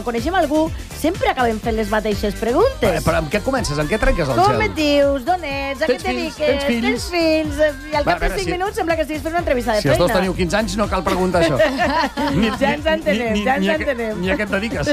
coneixem algú, sempre acabem fent les mateixes preguntes. Però amb què comences? Amb què trenques el Com gel? et dius? D'on ets? A què et dediques? Tens fills? Tens fills? I al cap de 5 minuts sembla que estiguis fent una entrevista de Si feina. els dos teniu 15 anys, no cal preguntar això. Ja ens entenem, ja ens entenem. Ni a què et dediques.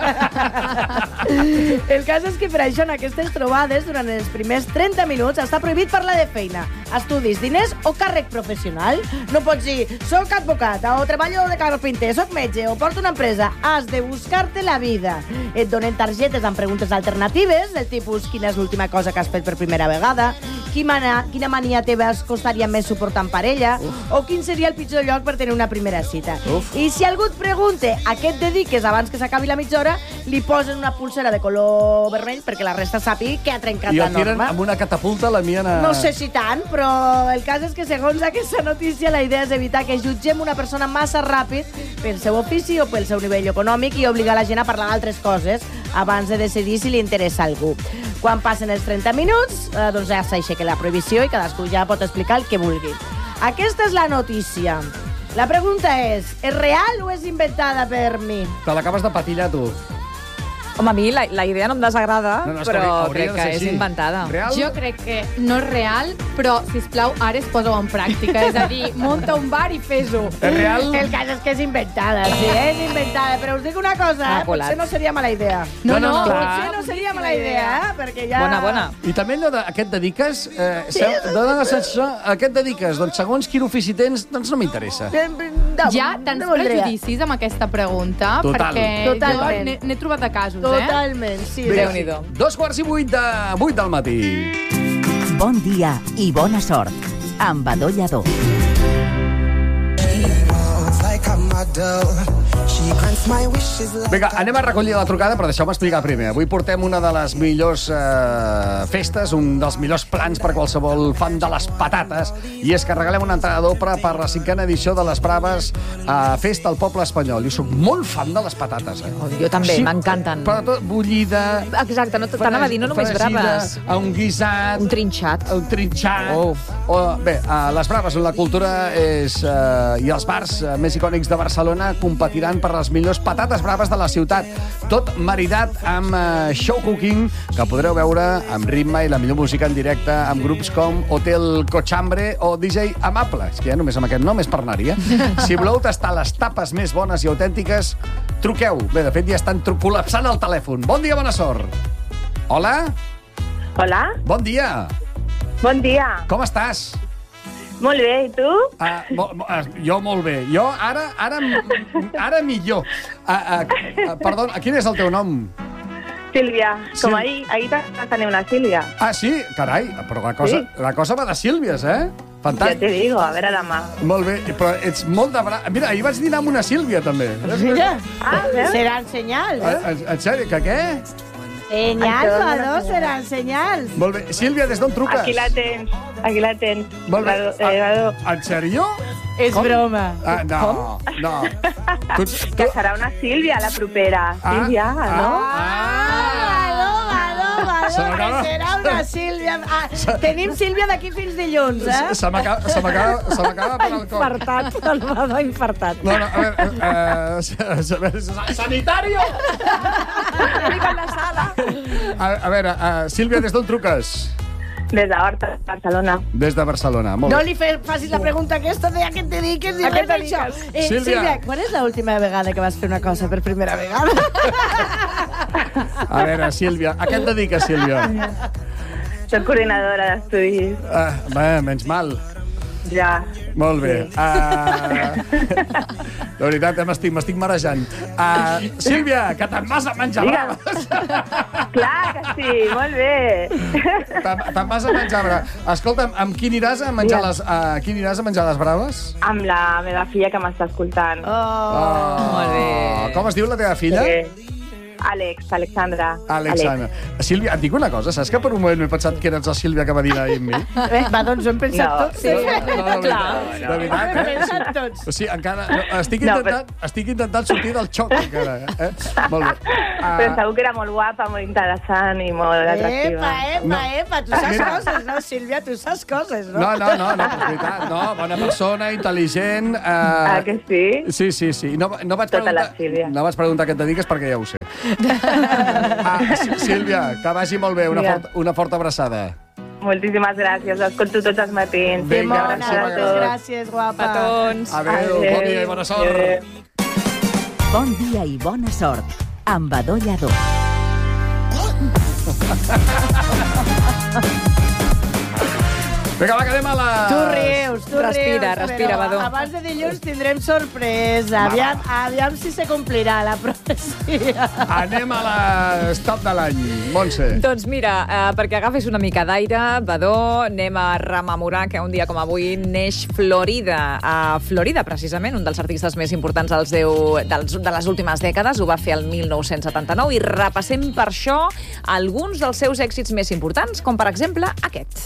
El cas és que per això en aquestes trobades, durant els primers 30 minuts, està prohibit parlar de feina, estudis, diners o càrrec professional. No pots dir, soc advocat, o treballo de carpinter, soc metge, o porto una empresa. Has de buscar-te la vida. Et donen targetes amb preguntes alternatives, del tipus, quina és l'última cosa que has fet per primera vegada, quina mania teva es costaria més suportar en parella, o quin seria el pitjor lloc per tenir una primera cita. I si algú et pregunta a què et dediques abans que s'acabi la mitja hora, li posen una pulsera de color vermell perquè la resta sàpiga que ha trencat I la el tiren norma. amb una catapulta, l'envien a... No sé si tant, però el cas és que segons aquesta notícia la idea és evitar que jutgem una persona massa ràpid pel seu ofici o pel seu nivell econòmic i obligar la gent a parlar d'altres coses abans de decidir si li interessa a algú. Quan passen els 30 minuts, doncs ja s'aixeca la prohibició i cadascú ja pot explicar el que vulgui. Aquesta és la notícia. La pregunta és real o és inventada per mi? Te l'acabes de patillar, tu. Home, a mi la idea no em desagrada, No, és que però hauria crec de que ser és així. inventada. Real? Jo crec que no és real, però, sisplau, ara es posa-ho en pràctica. És a dir, munta un bar i fes-ho. És real? El cas és que és inventada, sí, és inventada. Però us dic una cosa, potser no seria mala idea. No. Potser no seria mala idea, perquè ja... Bona. I també allò de a què et dediques, dona la sensació, a què et dediques? Doncs segons quin ofici tens, doncs no m'interessa. Hi ha tants prejudicis amb aquesta pregunta, Total. perquè Totalment. jo n'he trobat de casos, Totalment, sí. Déu-n'hi-do. 2:08 del matí. Bon dia i bona sort amb Adó Lladó. Vinga, anem a recollir la trucada, però deixeu-me explicar primer. Avui portem una de les millors festes, un dels millors plans per qualsevol fan de les patates, i és que regalem una entrada doble per la 5a edició de les Braves Festa al Poble Espanyol. Jo soc molt fan de les patates, Jo també, m'encanten. Però tot bullida... Exacte, t'anava a dir, no només braves. Un guisat... Un trinxat. Un trinxat. Bé, les Braves, la cultura i els bars més icònics de Barcelona competiran per les millors patates braves de la ciutat. Tot maridat amb show cooking, que podreu veure amb ritme i la millor música en directe amb grups com Hotel Cochambre o DJ Amable. És que ja només amb aquest nom és per anar-hi, Si voleu tastar les tapes més bones i autèntiques, truqueu. Bé, de fet, ja estan col·lapsant el telèfon. Bon dia, bona sort. Hola? Hola, Bon dia. bon dia. Com estàs? Molt bé, i tu? Jo molt bé. Jo ara millor. Perdó, quin és el teu nom? Sílvia. Sí. Com ahir vas tenir una Sílvia. Ah, sí? Carai, però la cosa va de Sílvies, Ja Fantàstic. te digo, a veure demà. Molt bé, però ets molt de Mira, ahir vaig dinar amb una Sílvia, també. Mira, Ah, veus? seran senyals. En sèrio, que què? Senyals, no? Seran senyals. Molt bé. Sílvia, des d'on truques? Aquí la tens, aquí la tens. Molt bé. Vadó. En sèrio? És broma. No. Que serà una Sílvia, la propera. Sílvia, no? S'acaba- Serà una Sílvia. Tenim Sílvia d'aquí fins dilluns, Se m'acaba per al cor. Infartat, el Vadó infartat. No, a veure, sanitario! Arriba a la sala. A veure, Sílvia, des d'on truques? Des d'Horta, Barcelona. Des de Barcelona, molt No bé. li facis la pregunta aquesta de a què et dediques i A què res d'això. dediques? Sílvia, quan és l'última vegada que vas fer una cosa per primera vegada? A veure, Sílvia, a què et dediques, Sílvia? Soc coordinadora d'estudis. Bé, menys mal. Ja. Molt bé. De veritat, m'estic marejant. Sílvia, que te'n vas a menjar Digue'm. braves. Clar que sí, molt bé. Te'n vas a menjar braves. Escolta'm, amb qui aniràs a menjar les braves? Amb la meva filla que m'està escoltant. Molt bé. Com es diu la teva filla? Sí. Alexandra. Alexandra. Sílvia, et dic una cosa, saps que per un moment m'he pensat que eres la Sílvia que va dinar ahir amb mi? Va, doncs ho hem pensat No. tots. Sí. De veritat, Ho hem pensat tots. O sigui, encara... No, estic intentant sortir del xoc, encara. Molt bé. Però segur que era molt guapa, molt interessant i molt atractiva. Epa, tu saps Mira. coses, no, Sílvia? Tu saps coses, no? No, és veritat, no, bona persona, intel·ligent... Ah, que sí? Sí. No vaig Tota la preguntar, Sílvia. no vaig preguntar què et dediques perquè ja ho sé. Sílvia, que vagi molt bé. Una forta abraçada. Moltíssimes gràcies, us escolto tots els matins. Vinga, Moltes gràcies, guapa. Petons. Adéu, bon dia i bona sort. Bon dia i bona sort amb Badó Lladó. Vinga, va, que anem a la... Tu rius. Respira, Badó. Abans de dilluns tindrem sorpresa. Aviam si se complirà la profecia. Anem a l'estat de l'any. Montse. Doncs mira, perquè agafis una mica d'aire, Badó, anem a rememorar que un dia com avui neix Florida. A Florida, precisament, un dels artistes més importants de les últimes dècades. Ho va fer el 1979 i repassem per això alguns dels seus èxits més importants, com per exemple aquest.